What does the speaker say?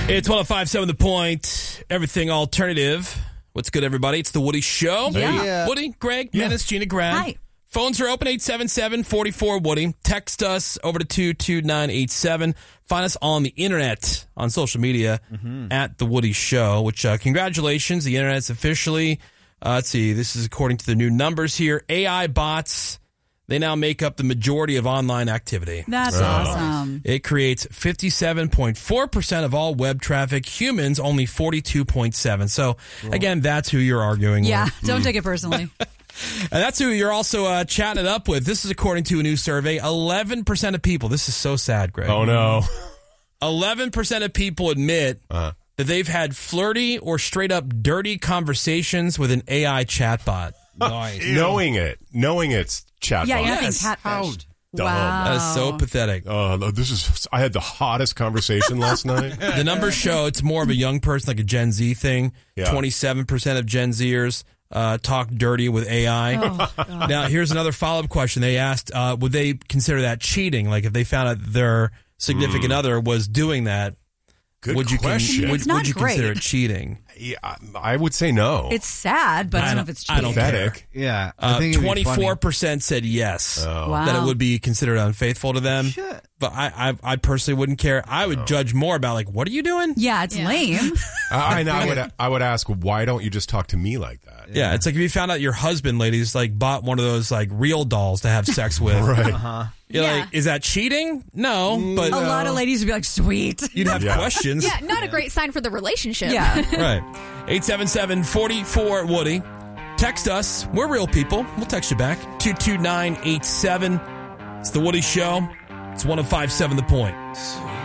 It's 105.7 The Point, everything alternative. What's good, everybody? It's the Woody Show. Yeah. Woody, Greg, Menace, Gina, Grad. Hi. Phones are open, 877-44-WOODY. Text us over to 22987. Find us on the internet, on social media, at The Woody Show, which, congratulations, the internet's officially, let's see, this is according to the new numbers here. AI bots, they now make up the majority of online activity. That's awesome. It creates 57.4% of all web traffic. Humans, only 42.7%. So, again, that's who you're arguing Yeah, with. don't take it personally. And that's who you're also chatting it up with. This is according to a new survey. 11% of people, this is so sad, Greg. Oh, no. 11% of people admit that they've had flirty or straight up dirty conversations with an AI chatbot. Nice. Knowing it's chatbot. Yeah, you're not being Yes. catfished. dumb. Wow. That is so pathetic. I had the hottest conversation last night. The numbers show it's more of a young person, like a Gen Z thing. Yeah. 27% of Gen Zers talk dirty with AI. Now, here's another follow-up question. They asked, would they consider that cheating? Like, if they found out their significant other was doing that, Good would you question. It's not would you consider great. it cheating? Yeah, I would say no. It's sad, but I don't know if it's I don't cheating. care. Pathetic. Yeah. I think it'd be funny. 24% said yes, Wow. that it would be considered unfaithful to them. Shit. But I personally wouldn't care. I would judge more about, like, what are you doing? Yeah, it's lame. I would ask, why don't you just talk to me like that? Yeah, it's like if you found out your husband, ladies, like bought one of those like real dolls to have sex with. Right. You're Yeah. like, is that cheating? No, but A lot of ladies would be like, sweet. you'd have Yeah. questions. Yeah, not a great sign for the relationship. Yeah. Right. 877-44-WOODY. Text us. We're real people. We'll text you back. 22987. It's The Woody Show. It's 105.7 The Point.